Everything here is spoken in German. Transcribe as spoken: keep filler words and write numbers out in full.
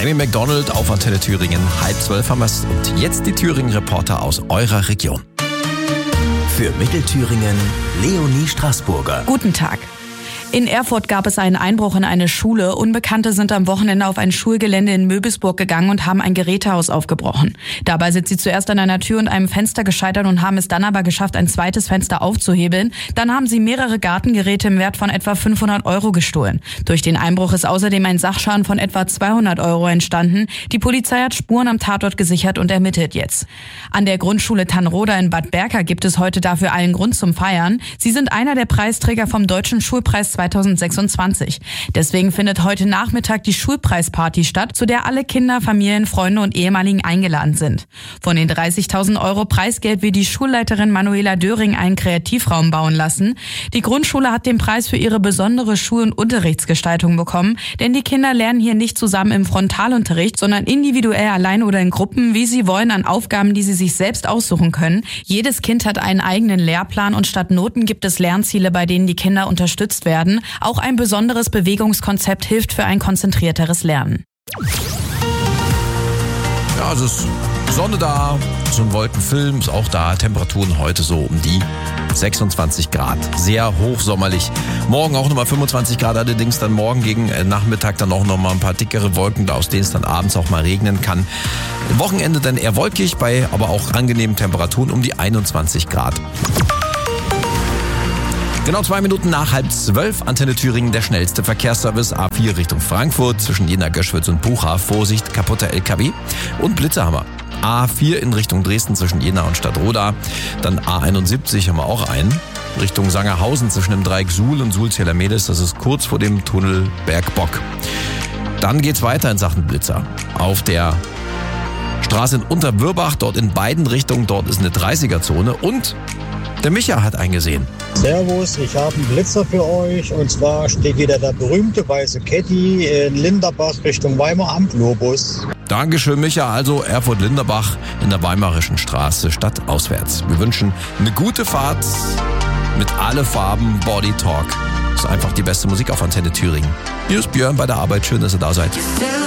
Amy Macdonald auf Antenne Thüringen. Halb zwölf haben wir's. Und jetzt die Thüringen-Reporter aus eurer Region. Für Mittelthüringen Leonie Straßburger. Guten Tag. In Erfurt gab es einen Einbruch in eine Schule. Unbekannte sind am Wochenende auf ein Schulgelände in Möbelsburg gegangen und haben ein Gerätehaus aufgebrochen. Dabei sind sie zuerst an einer Tür und einem Fenster gescheitert und haben es dann aber geschafft, ein zweites Fenster aufzuhebeln. Dann haben sie mehrere Gartengeräte im Wert von etwa fünfhundert Euro gestohlen. Durch den Einbruch ist außerdem ein Sachschaden von etwa zweihundert Euro entstanden. Die Polizei hat Spuren am Tatort gesichert und ermittelt jetzt. An der Grundschule Tannroda in Bad Berka gibt es heute dafür allen Grund zum Feiern. Sie sind einer der Preisträger vom Deutschen Schulpreis zweitausendsechsundzwanzig. Deswegen findet heute Nachmittag die Schulpreisparty statt, zu der alle Kinder, Familien, Freunde und Ehemaligen eingeladen sind. Von den dreißigtausend Euro Preisgeld will die Schulleiterin Manuela Döring einen Kreativraum bauen lassen. Die Grundschule hat den Preis für ihre besondere Schul- und Unterrichtsgestaltung bekommen, denn die Kinder lernen hier nicht zusammen im Frontalunterricht, sondern individuell allein oder in Gruppen, wie sie wollen, an Aufgaben, die sie sich selbst aussuchen können. Jedes Kind hat einen eigenen Lehrplan und statt Noten gibt es Lernziele, bei denen die Kinder unterstützt werden. Auch ein besonderes Bewegungskonzept hilft für ein konzentrierteres Lernen. Ja, es ist Sonne da, so ein Wolkenfilm ist auch da. Temperaturen heute so um die sechsundzwanzig Grad. Sehr hochsommerlich. Morgen auch nochmal fünfundzwanzig Grad, allerdings dann morgen gegen Nachmittag dann auch nochmal ein paar dickere Wolken, aus denen es dann abends auch mal regnen kann. Wochenende dann eher wolkig, bei aber auch angenehmen Temperaturen um die einundzwanzig Grad. Genau zwei Minuten nach halb zwölf, Antenne Thüringen, der schnellste Verkehrsservice. A vier Richtung Frankfurt, zwischen Jena, Göschwitz und Bucha. Vorsicht, kaputter L K W und Blitze haben wir. A vier in Richtung Dresden zwischen Jena und Stadtroda. Dann A einundsiebzig haben wir auch einen. Richtung Sangerhausen zwischen dem Dreieck Suhl und Suhl-Zähler-Medes. Das ist kurz vor dem Tunnel Bergbock. Dann geht's weiter in Sachen Blitzer. Auf der Straße in Unterwürbach, dort in beiden Richtungen, dort ist eine dreißiger-Zone und der Micha hat eingesehen. Servus, ich habe einen Blitzer für euch und zwar steht wieder der berühmte weiße Caddy in Linderbach Richtung Weimar am Globus. Dankeschön, Micha. Also Erfurt-Linderbach in der Weimarischen Straße stadtauswärts. Wir wünschen eine gute Fahrt mit alle Farben Body Talk. Das ist einfach die beste Musik auf Antenne Thüringen. Hier ist Björn bei der Arbeit. Schön, dass ihr da seid.